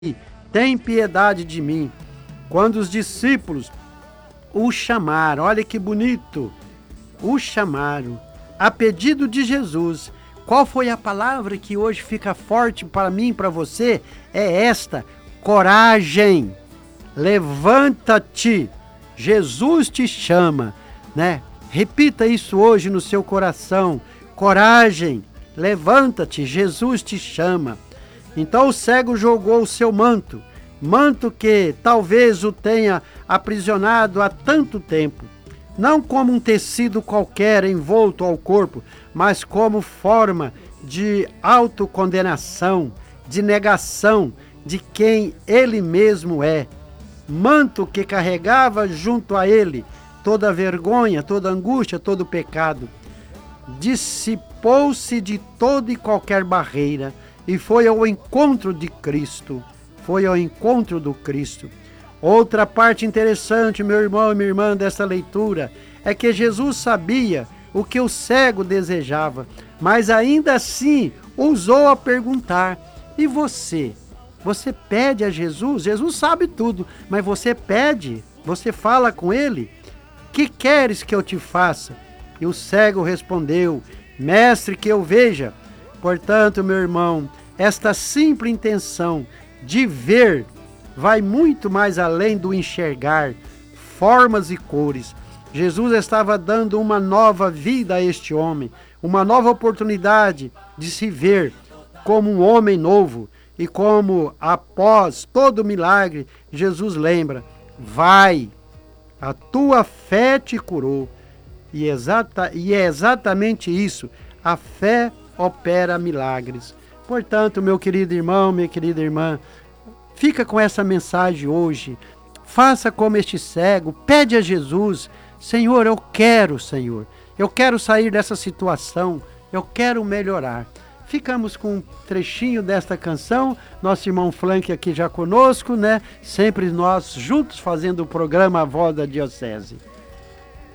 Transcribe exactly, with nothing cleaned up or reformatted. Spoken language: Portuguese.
tem piedade de mim. Quando os discípulos o chamaram, olha que bonito, o chamaram, a pedido de Jesus. Qual foi a palavra que hoje fica forte para mim e para você? É esta: coragem, levanta-te, Jesus te chama, né? Repita isso hoje no seu coração: coragem, levanta-te, Jesus te chama. Então o cego jogou o seu manto, manto que talvez o tenha aprisionado há tanto tempo, não como um tecido qualquer envolto ao corpo, mas como forma de autocondenação, de negação de quem ele mesmo é. Manto que carregava junto a ele toda a vergonha, toda a angústia, todo o pecado. Dissipou-se de toda e qualquer barreira e foi ao encontro de Cristo, foi ao encontro do Cristo. Outra parte interessante, meu irmão e minha irmã, dessa leitura, é que Jesus sabia o que o cego desejava, mas ainda assim ousou a perguntar: e você? Você pede a Jesus? Jesus sabe tudo, mas você pede? Você fala com ele? Que queres que eu te faça? E o cego respondeu: mestre, que eu veja. Portanto, meu irmão, esta simples intenção de ver vai muito mais além do enxergar formas e cores. Jesus estava dando uma nova vida a este homem, uma nova oportunidade de se ver como um homem novo. E como após todo milagre, Jesus lembra: vai, a tua fé te curou. E, exata, e é exatamente isso, a fé opera milagres. Portanto, meu querido irmão, minha querida irmã, fica com essa mensagem hoje. Faça como este cego, pede a Jesus: Senhor, eu quero, Senhor, eu quero sair dessa situação, eu quero melhorar. Ficamos com um trechinho desta canção, nosso irmão Frank aqui já conosco, né? Sempre nós juntos fazendo o programa A Voz da Diocese.